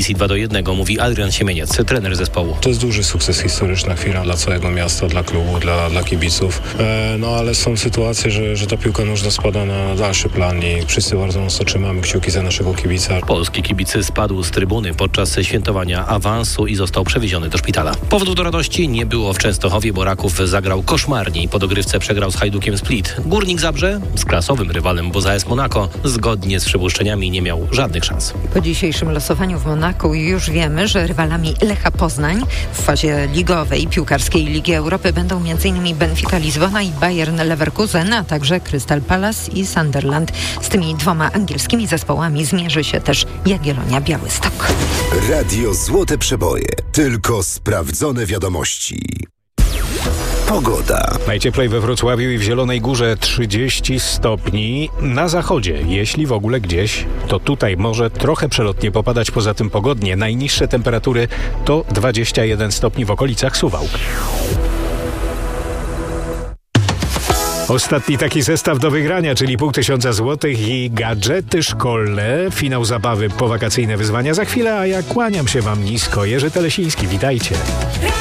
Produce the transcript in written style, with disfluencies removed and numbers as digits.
2-1, mówi Adrian Siemieniec, trener zespołu. To jest duży sukces, historyczna chwila dla całego miasta, dla klubu, dla kibiców. No ale są sytuacje, że ta piłka nożna spada na dalszy plan i wszyscy bardzo mocno trzymamy kciuki za naszego kibica. Polski kibic spadł z trybuny podczas świętowania awansu i został przewieziony do szpitala. Powodów do radości nie było w Częstochowie, bo Raków zagrał koszmarnie i po dogrywce przegrał z Hajdukiem Split. Górnik Zabrze z klasowym rywalem, bo AS Monako zgodnie z przypuszczeniami nie miał żadnych szans. Po dzisiejszym losowaniu w Monaku już wiemy, że rywalami Lecha Poznań w fazie ligowej piłkarskiej Ligi Europy będą m.in. Benfica Lizbona i Bayern Leverkusen, a także Crystal Palace i Sunderland. Z tymi dwoma angielskimi zespołami zmierzy się też Jagiellonia Białystok. Radio Złote Przeboje. Tylko sprawdzone wiadomości. Pogoda. Najcieplej we Wrocławiu i w Zielonej Górze 30 stopni. Na zachodzie, jeśli w ogóle gdzieś, to tutaj może trochę przelotnie popadać, poza tym pogodnie. Najniższe temperatury to 21 stopni w okolicach Suwałk. Ostatni taki zestaw do wygrania, czyli 500 złotych i gadżety szkolne. Finał zabawy, powakacyjne wyzwania za chwilę, a ja kłaniam się wam nisko. Jerzy Telesiński, witajcie.